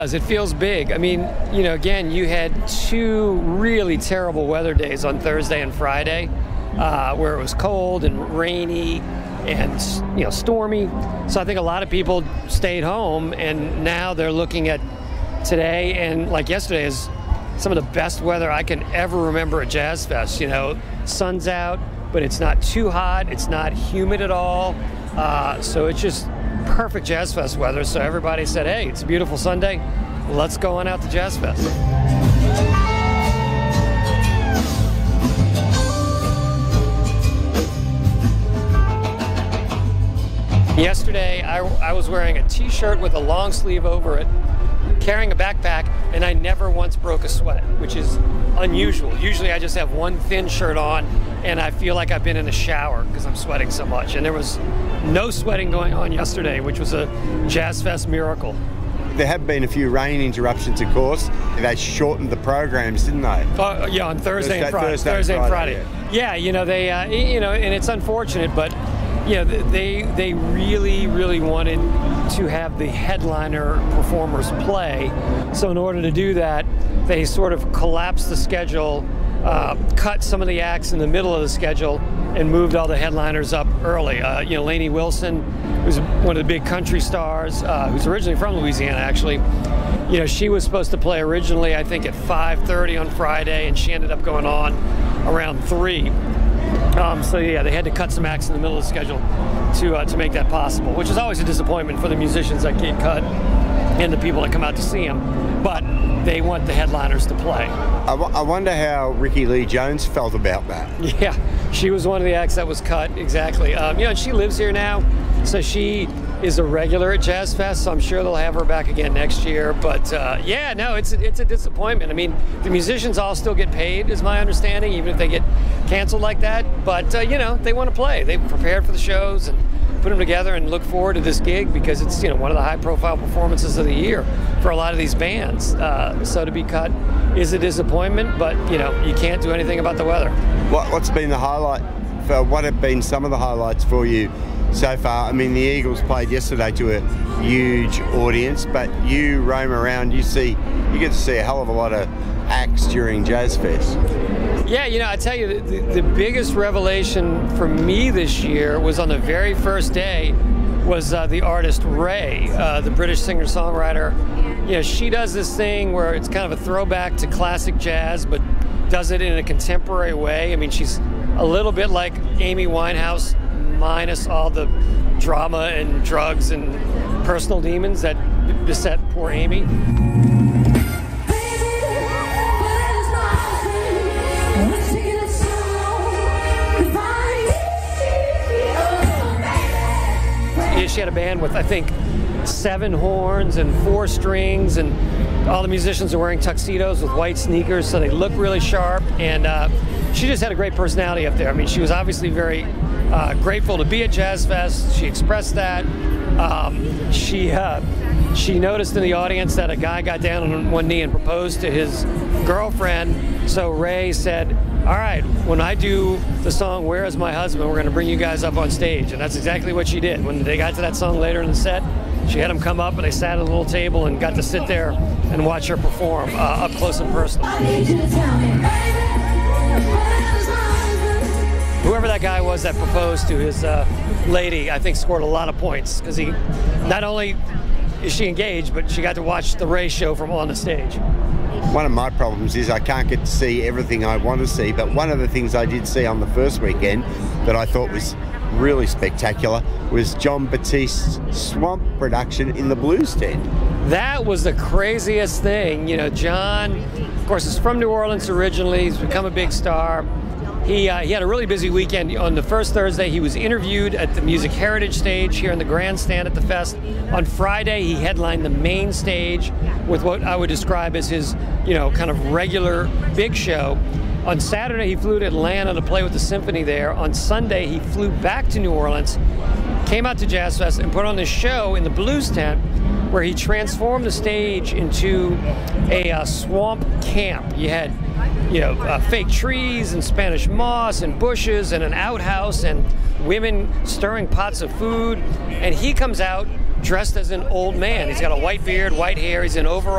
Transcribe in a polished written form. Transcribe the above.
It feels big. I mean, you know, again, you had two really terrible weather days on Thursday and Friday, where it was cold and rainy and, you know, stormy. So I think a lot of people stayed home, and now they're looking at today and like yesterday is some of the best weather I can ever remember at Jazz Fest. You know, sun's out, but it's not too hot. It's not humid at all. So it's just perfect Jazz Fest weather. So everybody said, hey, it's a beautiful Sunday. Let's go on out to Jazz Fest. Yesterday, I was wearing a t-shirt with a long sleeve over it, carrying a backpack, and I never once broke a sweat, which is unusual. Usually I just have one thin shirt on and I feel like I've been in a shower because I'm sweating so much. And there was no sweating going on yesterday, which was a Jazz Fest miracle. There have been a few rain interruptions, of course. They shortened the programs, didn't they? Yeah, on Thursday and Friday. Thursday and Friday. Yeah, you know, they, you know, and it's unfortunate, but you know, they really wanted to have the headliner performers play. So in order to do that, they sort of collapsed the schedule, cut some of the acts in the middle of the schedule, and moved all the headliners up early. You know, Lainey Wilson, who's one of the big country stars, who's originally from Louisiana, actually. You know, she was supposed to play originally, I think, at 5:30 on Friday, and she ended up going on around 3. So yeah, they had to cut some acts in the middle of the schedule to make that possible, which is always a disappointment for the musicians that get cut and the people that come out to see them. But they want the headliners to play. I wonder how Rickie Lee Jones felt about that. Yeah, she was one of the acts that was cut, exactly. You know, and she lives here now, so she is a regular at Jazz Fest, so I'm sure they'll have her back again next year. But yeah, no, it's a disappointment. I mean, the musicians all still get paid, is my understanding, even if they get canceled like that. But you know, they want to play. They've prepared for the shows and put them together and look forward to this gig because it's, you know, one of the high-profile performances of the year for a lot of these bands. So to be cut is a disappointment, but you know, you can't do anything about the weather. What's been the highlight? What have been some of the highlights for you so far? I mean, the Eagles played yesterday to a huge audience, but you roam around, you get to see a hell of a lot of acts during Jazz Fest. Yeah, you know, I tell you, the biggest revelation for me this year was on the very first day was the artist Ray, the British singer-songwriter. You know, she does this thing where it's kind of a throwback to classic jazz, but does it in a contemporary way. I mean, she's a little bit like Amy Winehouse, minus all the drama and drugs and personal demons that beset poor Amy. She had a band with, I think, 7 horns and 4 strings, and all the musicians are wearing tuxedos with white sneakers, so they look really sharp. And she just had a great personality up there. I mean, she was obviously very grateful to be at Jazz Fest. She expressed that. She noticed in the audience that a guy got down on one knee and proposed to his girlfriend. So Ray said, all right, when I do the song Where Is My Husband, we're going to bring you guys up on stage. And that's exactly what she did. When they got to that song later in the set, she had them come up and they sat at a little table and got to sit there and watch her perform up close and personal. Whoever that guy was that proposed to his lady, I think scored a lot of points because he, not only is she engaged, but she got to watch the Ray show from on the stage. One of my problems is I can't get to see everything I want to see, but one of the things I did see on the first weekend that I thought was really spectacular was Jon Batiste's Swamp production in the Blues Tent. That was the craziest thing. You know, John, of course, is from New Orleans originally. He's become a big star. He had a really busy weekend. On the first Thursday, he was interviewed at the Music Heritage stage here in the grandstand at the Fest. On Friday, he headlined the main stage with what I would describe as his, you know, kind of regular big show. On Saturday, he flew to Atlanta to play with the symphony there. On Sunday, he flew back to New Orleans, came out to Jazz Fest, and put on this show in the Blues Tent where he transformed the stage into a swamp camp. You had, you know, fake trees and Spanish moss and bushes and an outhouse and women stirring pots of food. And he comes out dressed as an old man. He's got a white beard, white hair. He's in overalls.